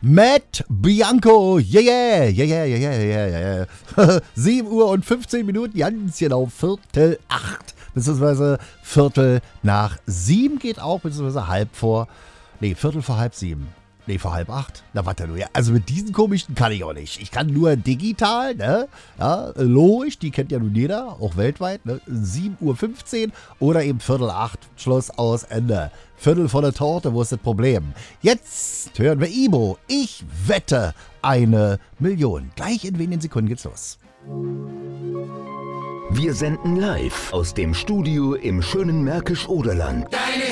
Matt Bianco, yeah, 7 Uhr und 15 Minuten, ganz genau, 7:45, beziehungsweise 7:15 geht auch, beziehungsweise Viertel vor 7:30. Nee, vor 7:30. Na, warte nur, ja. Also mit diesen komischen kann ich auch nicht. Ich kann nur digital, ne? Ja, logisch, die kennt ja nun jeder, auch weltweit, ne? 7:15 oder eben 7:45. Schluss, aus, Ende. Viertel vor der Torte, wo ist das Problem? Jetzt hören wir Ibo. Ich wette 1 Million. Gleich in wenigen Sekunden geht's los. Wir senden live aus dem Studio im schönen Märkisch-Oderland. Deine